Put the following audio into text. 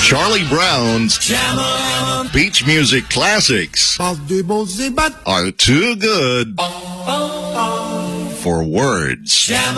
Charlie Brown's beach music classics are too good for words.